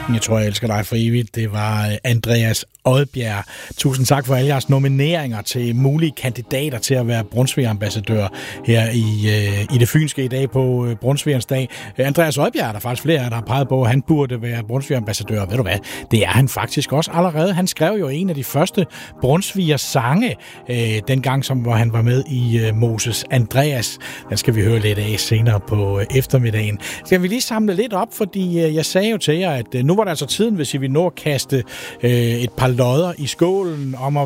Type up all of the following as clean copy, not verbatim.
Jeg tror, jeg elsker dig for evigt. Det var Andreas Odbjerg. Tusind tak for alle jeres nomineringer til mulige kandidater til at være Brunsviger-ambassadør her i det fynske i dag på Brunsvigerens dag. Andreas Odbjerg er der faktisk flere, der har peget på, at han burde være Brunsviger-ambassadør. Ved du hvad? Det er han faktisk også allerede. Han skrev jo en af de første Brunsviger-sange, dengang, hvor han var med i Moses Andreas. Den skal vi høre lidt af senere på eftermiddagen. Skal vi lige samle lidt op, fordi jeg sagde jo til jer, at nu var det altså tiden, hvis I vil nå at kaste et par lodder i skålen om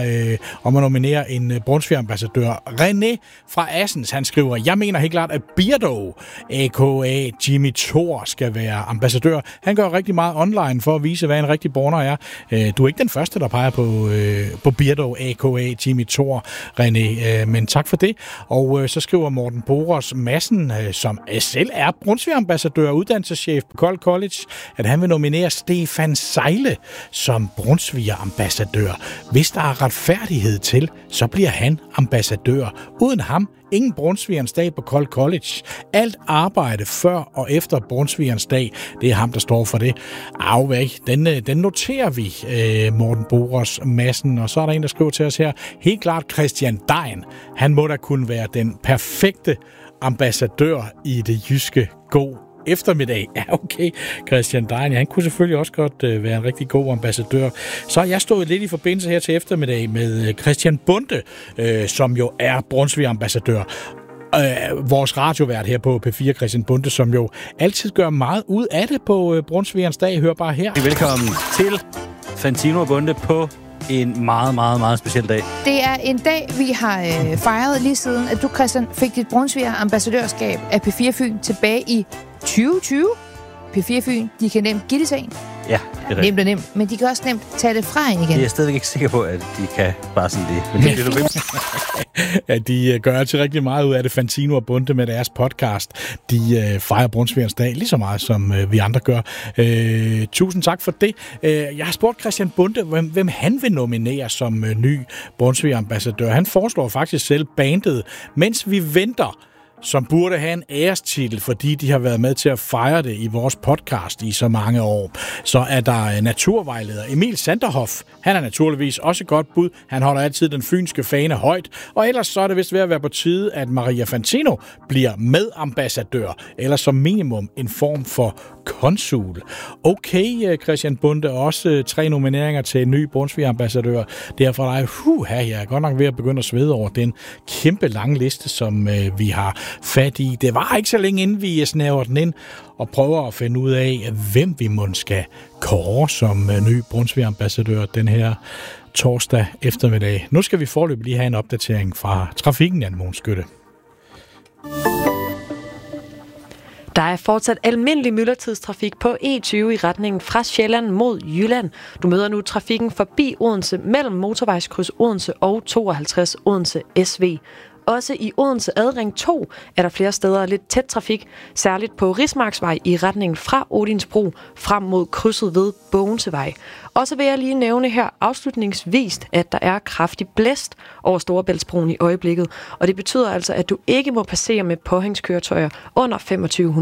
at nominere en Brunsviger-ambassadør. René fra Assens, han skriver, jeg mener helt klart, at Beardo, a.k.a. Jimmy Thor, skal være ambassadør. Han gør rigtig meget online for at vise, hvad en rigtig borner er. Du er ikke den første, der peger på Beardo, a.k.a. Jimmy Thor, René, men tak for det. Og så skriver Morten Boros Madsen, som selv er Brunsviger-ambassadør og uddannelseschef på Kold College, at han vil nominere Stefan Sejle som Brunsviger-ambassadør. Hvis der er retfærdighed til, så bliver han ambassadør. Uden ham, ingen Brunsvigerens dag på Kold College. Alt arbejde før og efter Brunsvigerens dag, det er ham, der står for det. Afvæk, den noterer vi, Morten Boros Madsen. Og så er der en, der skriver til os her. Helt klart Christian Dein. Han må da kunne være den perfekte ambassadør i det jyske. God eftermiddag. Ja, okay. Christian Dein, han kunne selvfølgelig også godt være en rigtig god ambassadør. Så har jeg stået lidt i forbindelse her til eftermiddag med Christian Bonde, som jo er Brunsviger-ambassadør. Vores radiovært her på P4, Christian Bonde, som jo altid gør meget ud af det på Brunsvigerens dag. Hør bare her. Velkommen til Fantino og Bonde på en meget, meget, meget speciel dag. Det er en dag, vi har fejret lige siden, at du, Christian, fik dit Brunsviger-ambassadørskab af P4 Fyn tilbage i 2020. P4 Fyn, de kan nemt give det til en. Ja, det er nemt og nemt, men de kan også nemt tage det fra en igen. Jeg er stadigvæk ikke sikker på, at de kan bare sådan det. Men det er du ja, de gør altid rigtig meget ud af det. Fantino og Bonde med deres podcast. De fejrer Brunsvigerens dag lige så meget, som vi andre gør. Tusind tak for det. Jeg har spurgt Christian Bonde, hvem han vil nominere som ny Brunsviger-ambassadør. Han foreslår faktisk selv bandet, mens vi venter, som burde have en ærestitel, fordi de har været med til at fejre det i vores podcast i så mange år. Så er der naturvejleder Emil Sanderhoff. Han er naturligvis også et godt bud. Han holder altid den fynske fane højt. Og ellers så er det vist ved at være på tide, at Maria Fantino bliver medambassadør, eller som minimum en form for konsul. Okay, Christian Bonde, også 3 nomineringer til en ny Brunsviger-ambassadør. Det er for dig. Jeg er godt nok ved at begynde at svede over den kæmpe lange liste, som vi har fat i. Det var ikke så længe, inden vi snæver den ind og prøver at finde ud af, hvem vi måske skal kåre som ny Brunsviger-ambassadør den her torsdag eftermiddag. Nu skal vi foreløbig lige have en opdatering fra trafikken, Jan Mogens Skytte. Der er fortsat almindelig myldretidstrafik på E20 i retningen fra Sjælland mod Jylland. Du møder nu trafikken forbi Odense mellem motorvejskryds Odense og 52 Odense SV. Også i Odense Adring 2 er der flere steder lidt tæt trafik, særligt på Rismarksvej i retningen fra Odinsbro frem mod krydset ved Bogensevej. Og så vil jeg lige nævne her afslutningsvis, at der er kraftig blæst over Storebæltsbroen i øjeblikket, og det betyder altså, at du ikke må passere med påhængskøretøjer under 2500